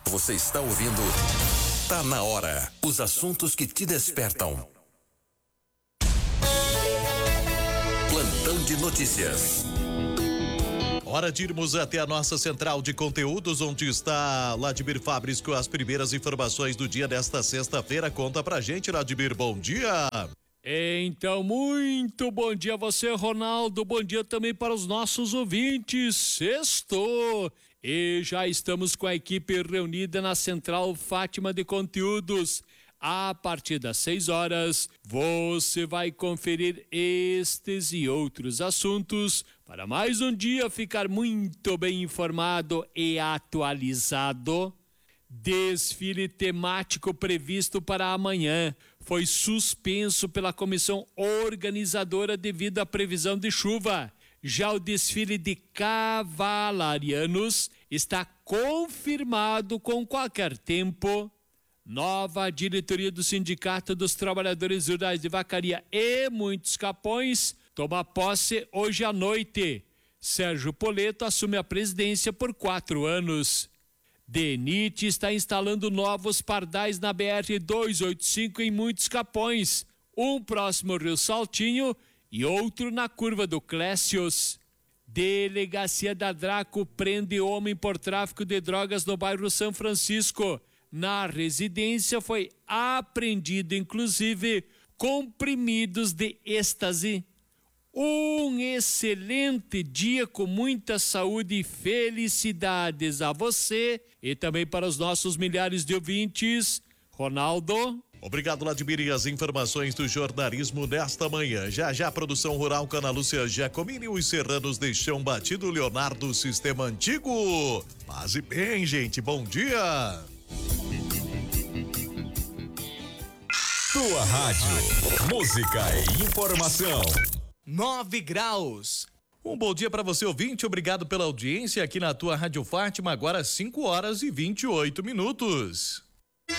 Você está ouvindo Tá na Hora. Os assuntos que te despertam. Plantão de notícias. Hora de irmos até a nossa central de conteúdos, onde está Ladimir Fabris com as primeiras informações do dia desta sexta-feira. Conta pra gente, Ladimir, bom dia. Então, muito bom dia a você, Ronaldo. Bom dia também para os nossos ouvintes. Sextou! E já estamos com a equipe reunida na Central Fátima de Conteúdos. A partir das 6 horas, você vai conferir estes e outros assuntos para mais um dia ficar muito bem informado e atualizado. Desfile temático previsto para amanhã foi suspenso pela comissão organizadora devido à previsão de chuva. Já o desfile de cavalarianos está confirmado com qualquer tempo. Nova diretoria do Sindicato dos Trabalhadores Rurais de Vacaria e Muitos Capões toma posse hoje à noite. Sérgio Poleto assume a presidência por 4 anos. DENIT está instalando novos pardais na BR-285 em Muitos Capões, um próximo ao Rio Saltinho e outro na curva do Clécios. Delegacia da Draco prende homem por tráfico de drogas no bairro São Francisco. Na residência foi apreendido, inclusive, comprimidos de êxtase. Um excelente dia com muita saúde e felicidades a você e também para os nossos milhares de ouvintes. Ronaldo. Obrigado, Ladimir, e as informações do jornalismo desta manhã. Já a produção rural com Ana Lúcia Giacomini, os serranos de chão batido, Leonardo Sistema Antigo. Mas e bem, gente, bom dia. Tua rádio, música e informação. 9 graus. Um bom dia para você, ouvinte. Obrigado pela audiência aqui na tua Rádio Fátima. Agora 5 horas e 28 minutos.